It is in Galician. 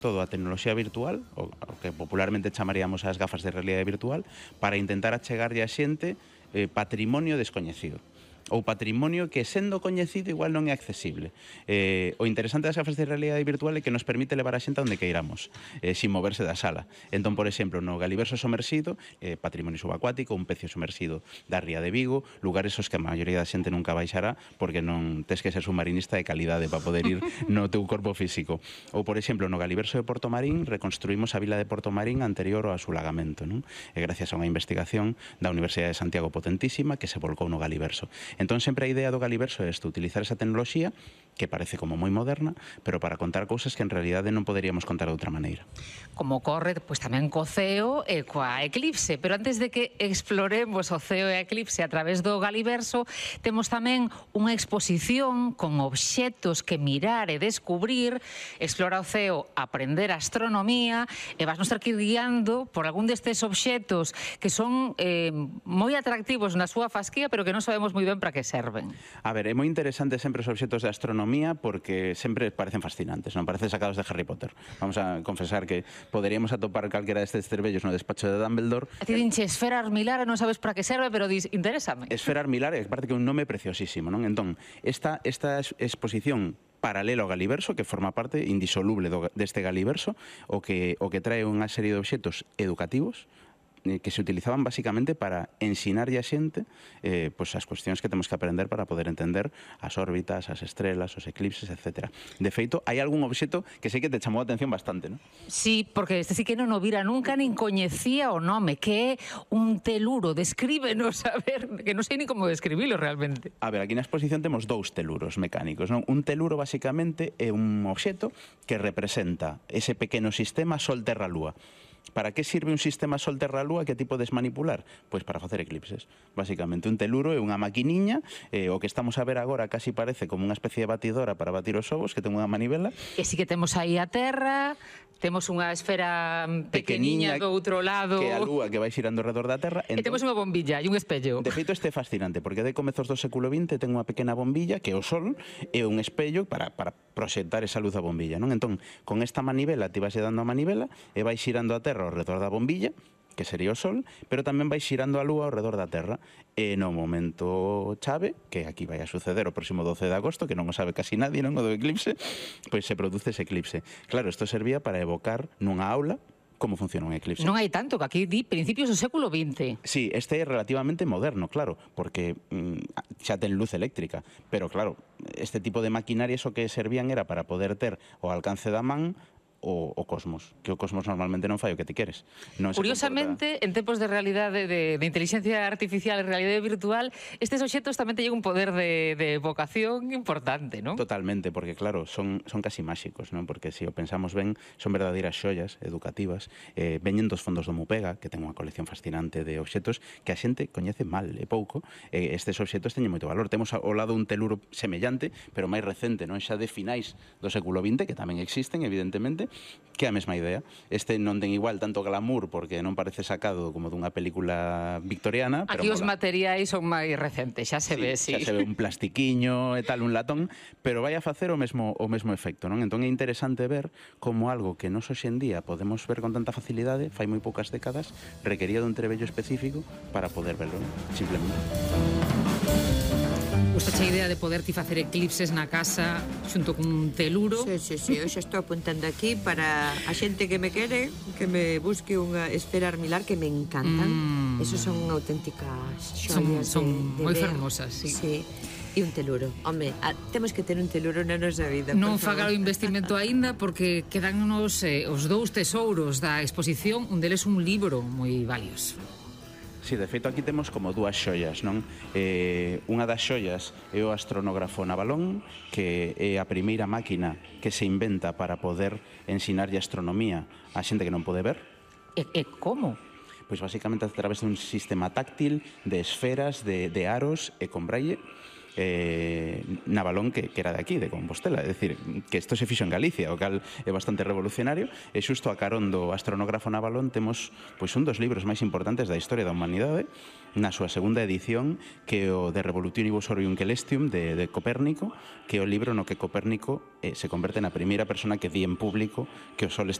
todo a tecnoloxía virtual, o que popularmente chamaríamos as gafas de realidade virtual, para intentar achegarlle a xente patrimonio descoñecido, ou patrimonio que, sendo coñecido, igual non é accesible. O interesante das gafas de realidade virtual é que nos permite levar a xente a onde queiramos, sin moverse da sala. Entón, por exemplo, no Galiverso Somersido, patrimonio subacuático, un pecio somersido da Ría de Vigo, lugares os que a maioría da xente nunca baixará porque non tes que ser submarinista de calidade para poder ir no teu corpo físico. Ou, por exemplo, no Galiverso de Porto Marín reconstruímos a vila de Porto Marín anterior ao asulagamento, non? E gracias a unha investigación da Universidade de Santiago potentísima que se volcou no Galiverso. Entón, sempre a idea do Galiverso é isto, utilizar esa tecnoloxía que parece como moi moderna, pero para contar cousas que en realidade non poderíamos contar de outra maneira. Como corre, pois tamén co ceo e coa eclipse, pero antes de que exploremos o ceo e a eclipse a través do Galiverso, temos tamén unha exposición con obxetos que mirar e descubrir, explora o ceo, aprender astronomía, e vas nos ter que ir guiando por algún destes obxetos que son moi atractivos na súa fasquía, pero que non sabemos moi ben para que serven. A ver, é moi interesante sempre os obxetos de astronomía porque sempre parecen fascinantes, non parecen sacados de Harry Potter. Vamos a confesar que poderíamos atopar calquera destes cervellos no despacho de Dumbledore. A ti dinche esfera armilar e non sabes para que serve, pero dis, interésame. Esfera armilar é parte que é un nome preciosísimo, non? Entón, esta exposición paralelo ao Galiverso, que forma parte indisoluble deste Galiverso, o que trae unha serie de obxetos educativos que se utilizaban basicamente para ensinarlle a xente pois as cuestións que temos que aprender para poder entender as órbitas, as estrelas, os eclipses, etc. De feito, hai algún obxeto que sei que te chamou a atención bastante, non? Sí, porque este sí que non o vira nunca, nin coñecía o nome, que é un teluro. Descríbenos, a ver, que non sei ni como describilo realmente. A ver, aquí na exposición temos dous teluros mecánicos, non? Un teluro, basicamente, é un obxeto que representa ese pequeno sistema Sol-Terra-Lúa. Para que sirve un sistema Sol-Terra-Lúa que ti podes manipular? Pois para facer eclipses. Basicamente, un teluro é unha maquiniña, o que estamos a ver agora casi parece como unha especie de batidora para batir os ovos, que ten unha manivela. E si que temos aí a Terra, temos unha esfera pequeniña do outro lado, que é a Lúa que vai xirando alrededor da Terra. E temos unha bombilla e un espello. De feito, este é fascinante, porque de comezos do século XX ten unha pequena bombilla que é o Sol e un espello para proxectar esa luz da bombilla, non? Entón, con esta manivela ti vas dando a manivela e vai xirando a Terra ao redor da bombilla, que sería o Sol, pero tamén vai xirando a Lúa ao redor da Terra. E no momento chave, que aquí vai a suceder o próximo 12 de agosto, que non o sabe casi nadie, non, o do eclipse, pois se produce ese eclipse. Claro, isto servía para evocar nunha aula como funciona un eclipse. Non hai tanto, que aquí di principios do século XX. Sí, este é relativamente moderno, claro, porque xa ten luz eléctrica, pero claro, este tipo de maquinarias o que servían era para poder ter ao alcance da man o cosmos, que o cosmos normalmente non fai o que ti queres. Curiosamente, en tempos de realidade de inteligencia artificial e realidade virtual, estes obxetos tamén te llegan un poder de vocación importante, non? Totalmente, porque claro, son casi máxicos, non? Porque se o pensamos ben, son verdadeiras xollas educativas, veñen dos fondos do Mupega, que ten unha colección fascinante de obxetos que a xente coñece mal e pouco. Estes obxetos teñen moito valor. Temos ao lado un teluro semellante, pero máis recente, non? Xa de finais do século XX, que tamén existen, evidentemente, que é a mesma idea. Este non ten igual tanto glamour porque non parece sacado como dunha película victoriana. Aquí os materiais son máis recentes, xa se ve, sí. Xa se ve un plastiquiño e tal, un latón, pero vai a facer o mesmo efecto, non? Entón é interesante ver como algo que nos hoxe en día podemos ver con tanta facilidade, fai moi poucas décadas, requería dun trebello específico para poder verlo, simplemente. Gustache a idea de poder ti facer eclipses na casa xunto con un teluro? Sí, eu xa estou apuntando aquí para a xente que me quere, que me busque unha esfera armilar que me encantan. Esos son auténticas xollas. Son moi fermosas, sí. Sí. E un teluro. Home, temos que ter un teluro na nosa vida. Non faga o investimento aínda porque quedan os dous tesouros da exposición, un deles un libro moi valioso. Sí, de feito aquí temos como dúas xollas, non? Unha das xollas é o astronógrafo Navalón, que é a primeira máquina que se inventa para poder ensinarlle astronomía a xente que non pode ver. E como? Pois basicamente a través dun sistema táctil de esferas, de aros e con braille. Navalón que era de aquí, de Compostela, é dicir, que isto se fixo en Galicia, o cal é bastante revolucionario, e xusto a carón do astronógrafo Navalón temos pois un dos libros máis importantes da historia da humanidade, na súa segunda edición, que é o De Revolutionibus Orbium Celestium de Copérnico, que é o libro no que Copérnico se converte na primeira persona que di en público que o Sol